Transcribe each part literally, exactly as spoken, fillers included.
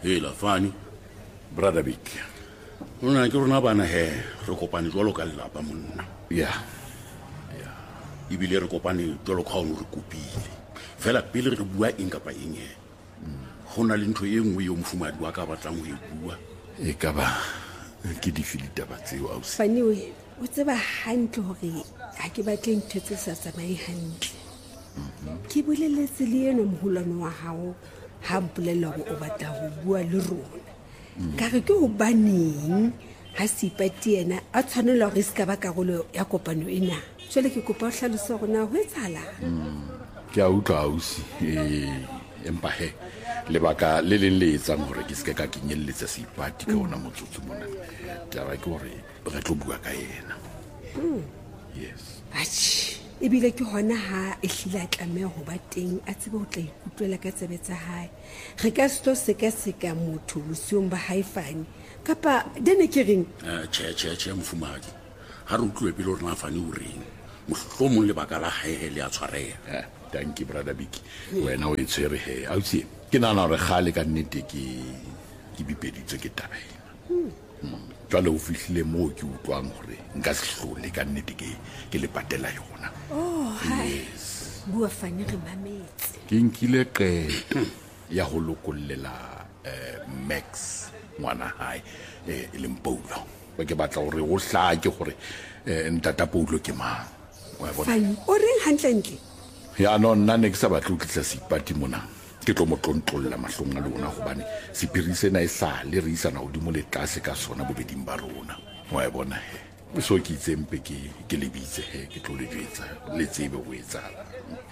hela fane brother Big. rona ke rona bana he re kopane jwalo ka lelapa monna Yeah. ebile re kopane jwalo ka ono re kopile fela pele re bua eng kapa eng he go na le ntho e nngwe yo mofumadi wa ka batlang go e bua E ka ba ke di filita ba tseo ausi. Faniwe o tseba hantle hore ha ke batle ntho tse sa tsamaye hantle ke boleletse le eno moholwane wa hao ha mpolella hore o batla ho bua le rona ka re ke ho baneng ha Seipati yena a tshwanela hore se ka ba karolo ya kopano ena jwale ke kopa o hlalose hore na ho etsahalang. Ke a utlwa ausi eh empa he lebaka le leng le etsang hore ke se ka kenyelletsa Seipati ka ona motsotso mona taba ke hore re tlo bua ka yena. Yes. Atjhe ebile ke hona ha e hlile a tlameha ho ba teng a tsebe ho tla ikutlwela ka tsebetsa hae re ka se tlo seka-seka motho bosiong ba hae fane kapa dene ke reng tjhe tjhe tjhe mofumadi ha re utlwe pele rena fane o reng mohlomong lebaka la hae le a tshwareha. Eh, thank you brother Big. Wena o itshwere he ausi ke nana re khale ka nnete ke ke bipeditswe ke taba ena. Jwale o fihlile mo ke utlwang hore nka se hlole ka nnete ke ke le patela yona. oh hai bua fane re mametse Ke nkile qeto ya ho lokollela eh Max ngwana hae eh le Mpoulo ba ke batla hore o hlake hore eh ntata Paulo ke mang wa bona. fane o reng hantle ntle Ya no nna ne ke sa batla ho tlisa Seipati mona ke tlo mo tlontlolla mahlong a lona gobane sepiri sena e sa le re isana godimo le tlase ka sona bobeding ba rona wa bona he so ke itsempe ke ke lebitse he ke tlo le jwetsa le tsebe ho etsahala.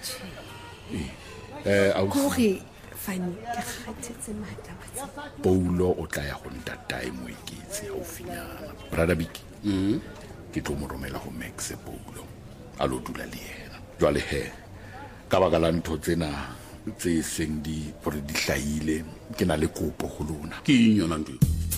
eh au kore fane ke kgathetse mata batsi Paulo o tla ya go ntatae mo iketse haufinyana brother Big. Ke tlo mo romela ho Max Paulo a lo dula le yena jwale he ka baka la ntho tsena tse seng di gore di hlaile ke na le kopo go lona. ke eng yona ntho